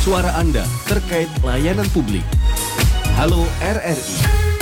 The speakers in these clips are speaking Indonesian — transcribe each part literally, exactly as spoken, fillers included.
suara Anda terkait layanan publik. Halo R R I.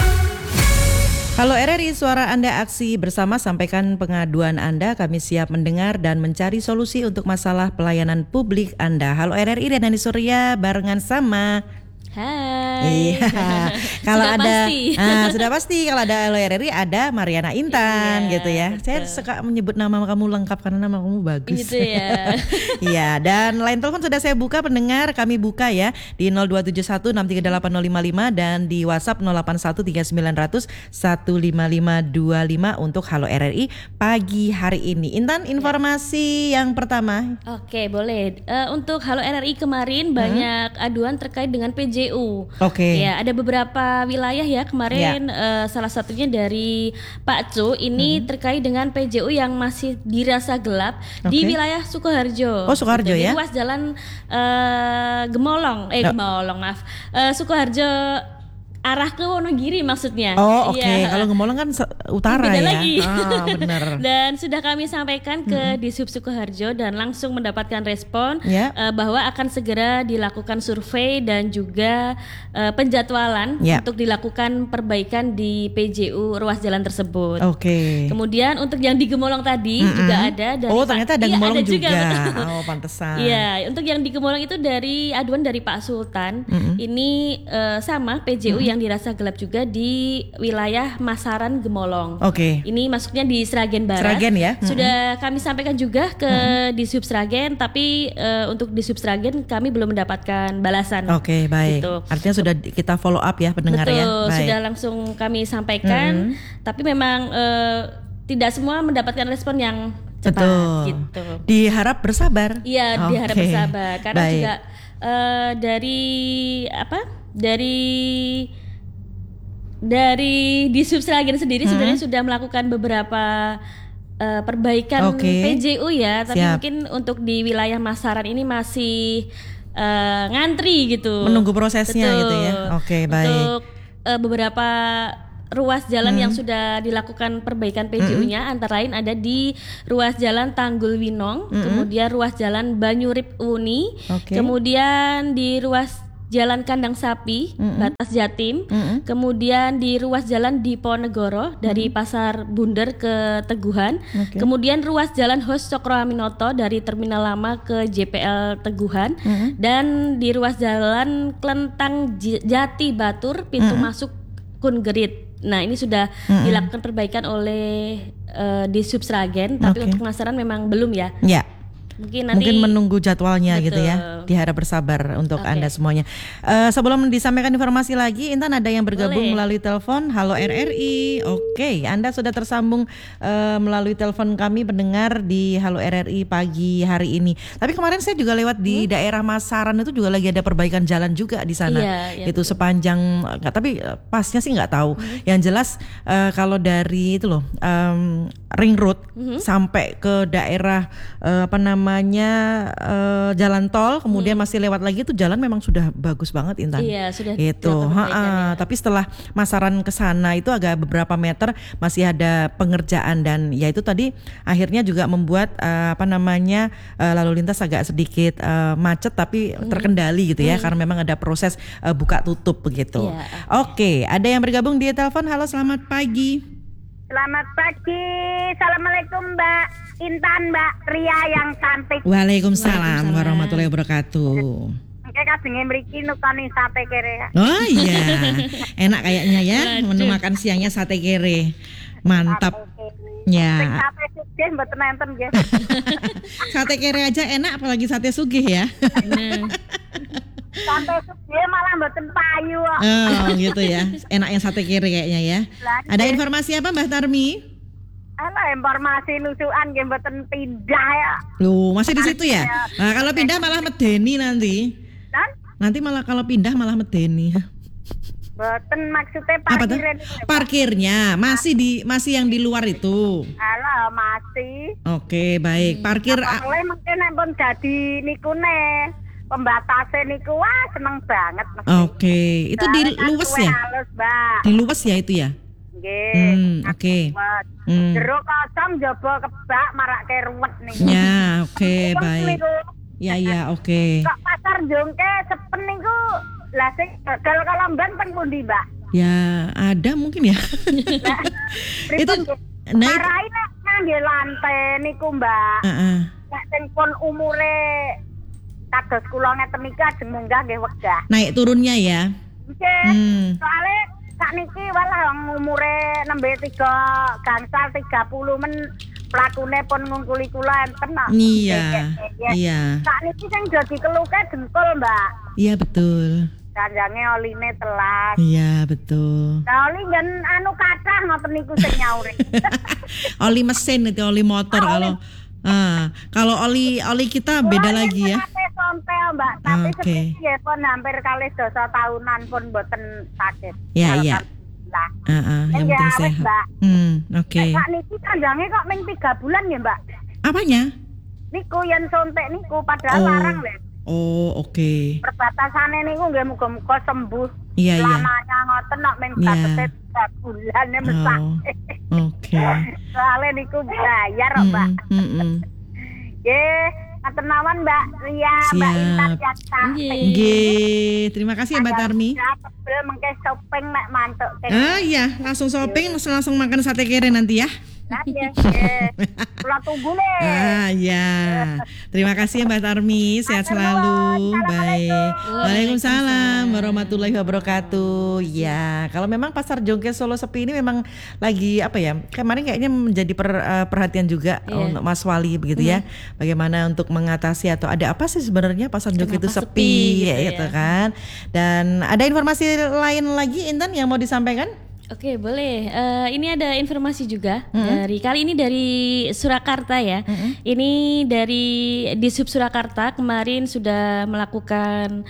Halo R R I, suara Anda aksi bersama, sampaikan pengaduan Anda. Kami siap mendengar dan mencari solusi untuk masalah pelayanan publik Anda. Halo R R I, Renani Surya barengan sama Hai. Iya. Kalau Sudah ada pasti. ah, sudah pasti kalau ada Halo R R I ada Mariana Intan Iya, gitu ya. betul. Saya suka menyebut nama kamu lengkap karena nama kamu bagus. Gitu ya. Iya, dan line telepon sudah saya buka, pendengar kami buka ya di nol dua tujuh satu enam tiga delapan nol lima lima dan di WhatsApp nol delapan satu tiga sembilan nol nol satu lima lima dua lima untuk Halo R R I pagi hari ini. Intan, informasi yang pertama. Oke, boleh. Eh, untuk Halo R R I kemarin banyak aduan terkait dengan P J U. Oke. Ya, ada beberapa wilayah ya kemarin. eh, salah satunya dari Pak Cu ini terkait dengan P J U yang masih dirasa gelap di Oke. wilayah Sukoharjo. Oh, Sukoharjo Gitu. ya? Di ruas jalan eh, Gemolong, eh No. Gemolong maaf, Eh, Sukoharjo arah ke Wonogiri maksudnya. Oh, oke. Iya. Kalau Gemolong kan se- utara Beda ya. lagi. Ah, benar. Dan sudah kami sampaikan ke Dishub Sukoharjo dan langsung mendapatkan respon Ya. eh, bahwa akan segera dilakukan survei dan juga eh, penjadwalan Ya. untuk dilakukan perbaikan di P J U ruas jalan tersebut. Oke. Kemudian untuk yang di Gemolong tadi Mm-mm. juga ada dari Oh, Pak- ternyata ada Iya, Gemolong ada juga. betul. Oh, pantesan. Iya, untuk yang di Gemolong itu dari aduan dari Pak Sultan. Mm-mm. Ini eh, sama P J U yang dirasa gelap juga di wilayah Masaran Gemolong. Oke. Ini masuknya di Sragen Barat. Sragen ya? Mm-mm. Sudah kami sampaikan juga ke Dishub Sragen, tapi eh, untuk Dishub Sragen kami belum mendapatkan balasan. Oke, baik. Gitu. Artinya sudah di- kita follow up ya pendengar Betul, ya. Baik. sudah langsung kami sampaikan, tapi memang eh, tidak semua mendapatkan respon yang cepat. Betul. Gitu. Diharap bersabar. Iya, diharap Oke. bersabar karena Baik. juga eh, dari apa? Dari dari Dishub Sragen sendiri Hmm. sebenarnya sudah melakukan beberapa eh, perbaikan Oke. P J U ya, tapi Siap. mungkin untuk di wilayah Masaran ini masih eh, ngantri gitu. Menunggu prosesnya Betul. gitu ya. Oke, baik. Untuk eh, beberapa ruas jalan Hmm. yang sudah dilakukan perbaikan P J U-nya antara lain ada di ruas jalan Tanggul Winong, kemudian ruas jalan Banyurip Uni, Oke. kemudian di ruas Jalan Kandang Sapi, Batas Jatim, Mm-mm. kemudian di ruas jalan Diponegoro dari Pasar Bunder ke Teguhan, Oke. kemudian ruas jalan Hos Cokro Aminoto dari Terminal Lama ke J P L Teguhan, Mm-mm. dan di ruas jalan Klentang J- Jati Batur pintu masuk Kungerit. Nah, ini sudah Mm-mm. dilakukan perbaikan oleh uh, Dishub Sragen, tapi Oke. untuk Masaran memang belum ya. Ya. Mungkin nanti Mungkin menunggu jadwalnya gitu ya. Betul. Diharap bersabar untuk Oke. Anda semuanya. Eh, sebelum disampaikan informasi lagi, Intan ada yang bergabung Boleh. melalui telepon. Halo R R I. Oke, Anda sudah tersambung eh, melalui telepon kami pendengar di Halo R R I pagi hari ini. Tapi kemarin saya juga lewat di daerah Masaran itu juga lagi ada perbaikan jalan juga di sana. Iya, iya, itu sepanjang enggak, tapi eh, pasnya sih nggak tahu. Yang jelas eh, kalau dari itu loh em, ring road sampai ke daerah eh, apa namanya eh, jalan tol, kemudian masih lewat lagi itu jalan memang sudah bagus banget, Intan. Iya, sudah Gitu. dilakukan Ha-ha. perbaikan ya. Tapi setelah Masaran ke sana itu agak beberapa meter masih ada pengerjaan dan ya itu tadi akhirnya juga membuat eh, apa namanya eh, lalu lintas agak sedikit eh, macet tapi terkendali gitu ya karena memang ada proses eh, buka tutup begitu. Iya. Oke, ada yang bergabung di telepon. Halo, selamat pagi. Selamat pagi, assalamualaikum Mbak Intan, Mbak Ria yang cantik. Waalaikumsalam Waalaikumsalam. warahmatullahi wabarakatuh. Oke, kadenge mriki nukani sate kere. Oh iya, enak kayaknya ya menu makan siangnya sate kere. Mantap. Sing Ya, sate sugih mboten enten nggih. sate kere aja enak apalagi sate sugih ya. Nah, Sate sugih malah mboten payu kok. Oh gitu ya, enaknya sate kere kayaknya ya. Ada informasi apa Mbak Tarmi? Ana informasi nusukan nggih mboten pindah ya. Loh, masih di situ ya? Nah, kalau pindah malah medeni nanti. Dan Nanti malah kalau pindah malah medeni. mboten maksudnya Apa tuh? parkiran. Parkirnya masih di masih yang di luar itu. Halo, masih. Oke, baik. Parkir a- Oleh mungkin ampun dadi niku ne. Pembatasnya niku wah seneng banget. Oke, itu di luwes ya? Halus, Mbak. Di luwes ya itu ya? Nggih. Hmm, oke. Hmm. Jero kosong jaba kebak marake ruwet nih. Ya, oke, Wong baik. niku, Ya, ya, oke. Kok pasar jongke sepen niku lah sing gagal kalamban teng pundi, Mbak? Ya, ada mungkin ya. Nah, Itu pripun, nah itu, Marai nek ngangge lantai niku, Mbak. Heeh. Nek sing pun umure kados kula ngeten iki ajeng munggah nggih wegah. Naik turunnya ya. Nggih. Hmm. Soale sakniki walah umure nembe tiga gangsal tiga puluh men plakune pun ngungkuli kula enten kok. Iya. Iya. Iya. Sakniki sing dadi keluke dengkul, Mbak. Iya betul. Kanjange oline telas. Iya betul. Nah, oli kan anu kathah ngoten niku sing nyauri. Oli mesin itu oli motor Oh, kalau ah, kalau oli oli kita beda lagi ya. Sampai Mbak, tapi Oke. seperti ya pun hampir kali dosa tahunan pun boten sakit. Iya, iya. Alhamdulillah. Ah, ah, yang Ya, penting wes, sehat. Mbak. Hmm, oke. Nek niki kanjange kok ming tiga bulan ya, Mbak. Apanya? Niku yen sontek niku padahal Oh. larang lho. Oh, oke. Perbatasane niku nggih muga-muga sembuh. Iya, iya. Lamanya ngoten kok ming Iya. batese tiga bulan ya mesak. Oh, oke. Soale niku bayar kok, Mbak. Mm, mm, mm. Nggih, ngaten mawon Mbak Ria, Mbak Siap. Intan yang cantik. Nggih, terima kasih ya Mbak Tarmi. Ya, tebel mengke shopping mek mantuk. Ah iya, langsung shopping, langsung langsung makan sate kere nanti ya. Nah, ya, ya. Kula tunggu nih. Ah iya, terima kasih ya Mbak Tarmi, sehat selalu. Baik, Waalaikumsalam warahmatullahi wabarakatuh. Ya, kalau memang pasar Jongke Solo sepi ini memang lagi apa ya? Kemarin kayaknya menjadi per- eh, perhatian juga Iya. untuk Mas Wali begitu ya. Bagaimana untuk mengatasi atau ada apa sih sebenarnya pasar Jongke itu Kenapa sepi, sepi gitu ya, gitu ya. kan? Dan ada informasi lain lagi Intan yang mau disampaikan? Oke, boleh. Eh, ini ada informasi juga dari kali ini dari Surakarta ya. Ini dari Dishub Surakarta kemarin sudah melakukan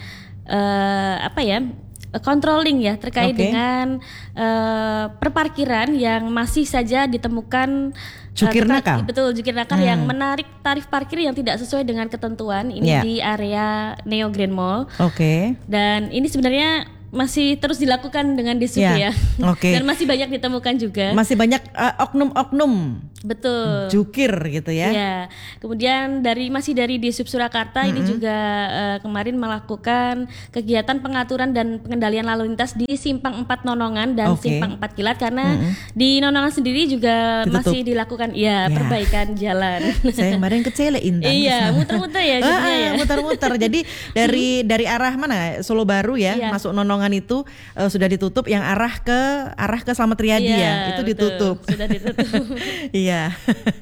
eh, apa ya? Controlling ya terkait Oke. dengan eh, perparkiran yang masih saja ditemukan eh, Jukir tempat- nakal? betul jukir nakal yang menarik tarif parkir yang tidak sesuai dengan ketentuan ini Ya. di area Neo Grand Mall. Oke. Dan ini sebenarnya masih terus dilakukan dengan Dishub Ya, ya. oke. Dan masih banyak ditemukan juga. Masih banyak eh, oknum-oknum Betul. jukir gitu ya. Ya. Kemudian dari masih dari Dishub Surakarta ini juga eh, kemarin melakukan kegiatan pengaturan dan pengendalian lalu lintas di Simpang empat Nonongan dan Oke. Simpang empat Kilat karena di Nonongan sendiri juga Ditutup. masih dilakukan ya, Ya. perbaikan jalan. Saya kemarin kecele Intan. Iya, muter-muter ya jadinya Ah, ya. muter-muter. Jadi dari dari arah mana? Solo Baru ya, Iya. masuk Nonongan itu eh, sudah ditutup. Yang arah ke arah ke Slamet Riyadi Iya, ya, itu betul. ditutup. Sudah ditutup. Iya.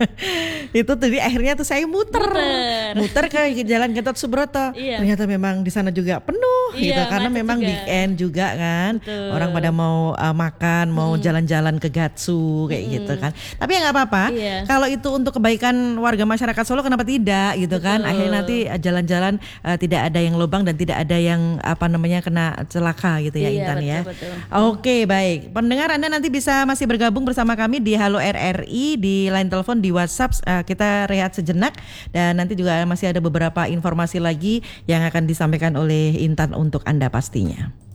Itu tadi akhirnya tuh saya muter. Muter. Muter ke Jalan Gatot Subroto. Iya. Ternyata memang di sana juga penuh Iya, gitu karena macet memang juga. weekend juga kan. Betul. Orang pada mau uh, makan, mau jalan-jalan ke Gatsu kayak gitu kan. Tapi ya nggak apa-apa. Iya. Kalau itu untuk kebaikan warga masyarakat Solo kenapa tidak gitu kan? Betul. Akhirnya nanti uh, jalan-jalan uh, tidak ada yang lubang dan tidak ada yang apa namanya kena celaka gitu ya Iya, Intan ya. betul, betul. Oke, baik. Pendengar Anda nanti bisa masih bergabung bersama kami di Halo R R I, di line telepon, di WhatsApp. Uh, kita rehat sejenak dan nanti juga masih ada beberapa informasi lagi yang akan disampaikan oleh Intan untuk Anda pastinya.